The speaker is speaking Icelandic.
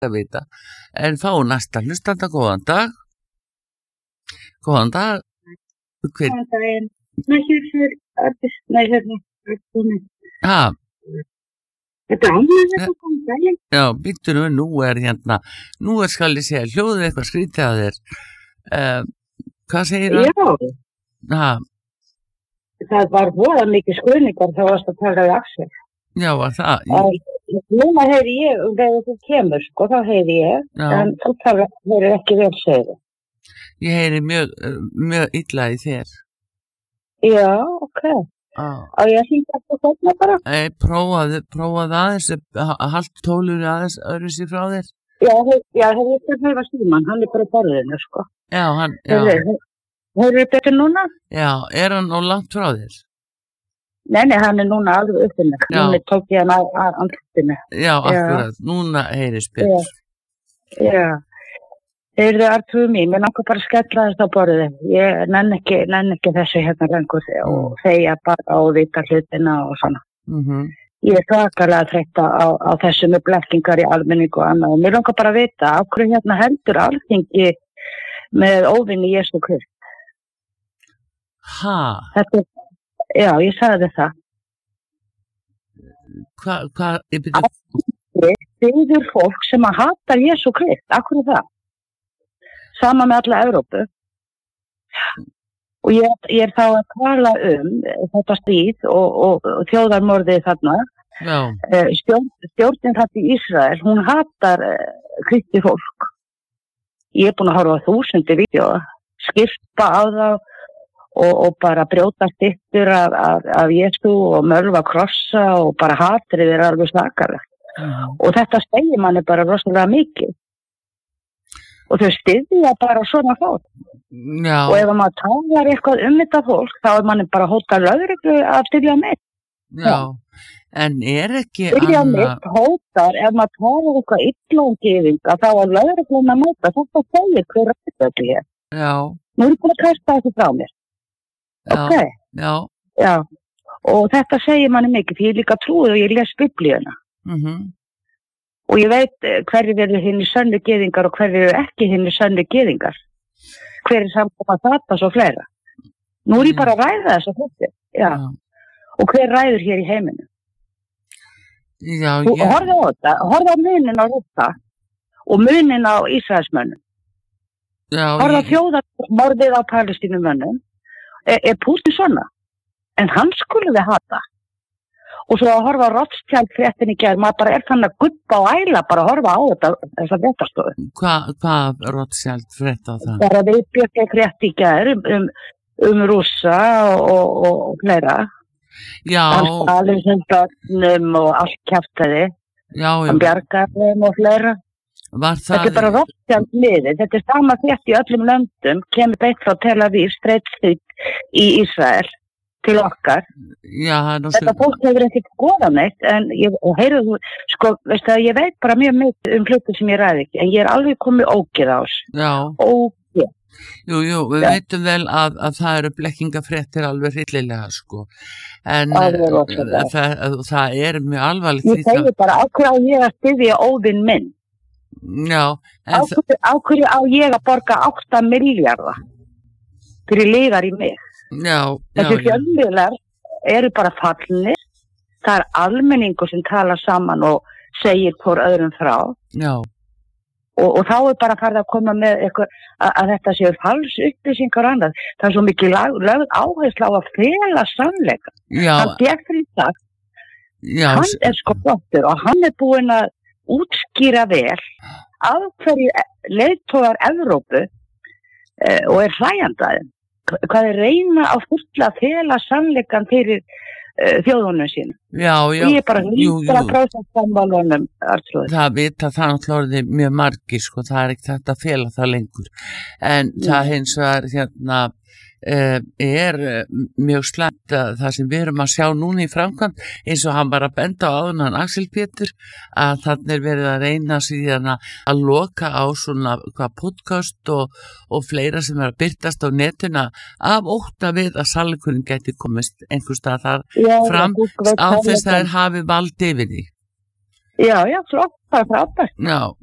að vita. En fá næsta hlustanda, góðan dag. Góðan dag. Góðan daginn. Nei, Ha, þetta ánægir þetta góðan daginn. já, býttu nú er skal ég segja hljóðið eitthvað skrítið að þér. Hvað segir það? Já, Ha, það var voða mikið skruðningar þá varst að tala við Axel. já, var það? Núna heyri ég, þegar þú kemur, sko, þá heyri ég, Já. en þú heyri ekki vel segðu. Ég heyri mjög illa í þér. Já, ok. Á ég að hringja eftir þarna bara? Prófaðu aðeins, haldt tólunni aðeins öðru sér frá þér. Já, hefur þetta höfa síman, hann bara borðinu, sko. Já, Heyri betur núna? Já, hann á langt frá þér? Nei, hann núna alveg uppinni. Núna tók ég hann að andlutinu. Já, akkurat, núna heyrist betur. Já. Heyrðu, Artrúð mín, mér langar bara að skella þetta á borðið. Ég nenn ekki þessu hérna lengur og segja bara og vita hlutina og svona. Ég er svakalega þreytt á þessu með blekkingar í almenningu og annað. Og mér langar bara að vita af hverju hérna heldur Alþingi með óvinni Jesú Krist. Ha? Já, ég sagði það. Hvað? Alþingi styður fólk sem að hata Jesú Krist. Af hverju það? Sama með alla Evrópu. Og ég er þá að tala þetta stríð og þjóðarmorðið þarna. Já. Stjórnin þarna í Ísrael, hún hatar kristi fólk. Ég er búin að horfa á 1000 vídeóa, skipta á þá og bara brjóta styttur af Jesú og mölva krossa og bara hatrið er alveg svakalegt. Og þetta segir manni bara rosalega mikið. Og þau styðja bara svona fólk. Já. Og ef maður talar eitthvað þetta fólk, þá er manni bara hóta lögreglu að styðja mitt. Já, en er ekki styðja mitt hótar, ef maður talar eitthvað illa um gyðinga, þá er lögregluna að mæta. Þetta segir hver þetta er. Já. Nú er ég búin að kasta þessu frá mér. Ok? Já. Og þetta segir manni mikið, því ég líka trúið og ég les Biblíuna. Og ég veit hverju eru hinni sönnu gyðingar og hverju eru ekki hinni sönnu gyðingar. Hver er samkoma þetta svo fleira. Nú er ég bara að ræða þessa hluti. Já. Og hver ræður hér í heiminu? Já, Horfðu á þetta, horfðu á munin á þetta og munin á Ísraelsmönnum. Horfðu á þjóðarmorðið á Palestínumönnum. Er Pútín svona? En hann skulle við hata. Og svo að horfa á Rothschild-fréttin í gær, maður bara er þannig að guppa og æla bara að horfa á þessa fréttastofu. Hvað Rothschild-frétt á það? Bara viðbjökk frétt í gær Rússa og fleira. Já. Allir sem börnum og allt kjaftaði. Já. Bjargarðum og fleira. Þetta er bara Rothschild-liðið. Þetta er sama frétt í öllum löndum, kemur beint frá Tel Aviv, streittstýtt í Ísrael. Til okkar. Já, þetta fólk hefur ekki skoðað neitt og heyrðu, sko, veistu að ég veit bara mjög mikið hluti sem ég ræði ekki en ég er alveg komið ógeð á þessu. Já. Ógeð. Jú, við veitum vel að það eru blekkingafréttir alveg hryllilega, sko. En það er mjög alvarlegt. Ég segi bara, á hverju á ég að styðja óvinn minn? Já. Á hverju á ég að borga 8 milljarða fyrir liðar í mig? Þessi fjölmiðlar eru bara fallnir. Það er almenningur sem tala saman og segir hvor öðrum frá. Já. Og þá er bara farið að koma með eitthvað að þetta séu fals upplýsingar og annað. Það er svo mikið lögð áherslu á að fela sannleika. Hann Jeffrey Sachs, hann er sko flottur og hann er búinn að útskýra vel af hverju leiðtogar Evrópu og er hlæjandaðin. Hvað er reyna á fulla að fela sannleikan fyrir þjóðunum sín. Já. Ég er bara 100% sammálanum, Arnþrúður. Það vita það náttúrulega mjög margir, sko, það er ekki þetta að fela það lengur. En það hins vegar er mjög slæmt að það sem við erum að sjá núna í framkvæmd, eins og hann var að benda á áðan hann Axel Pétur, að þannig er verið að reyna síðan að loka á svona podcast og fleira sem er að byrtast á netuna af ótta við að sannleikurinn geti komist einhvers stað þar fram á þess að það hafi vald yfir því. Já, flott, það er frábært. Já,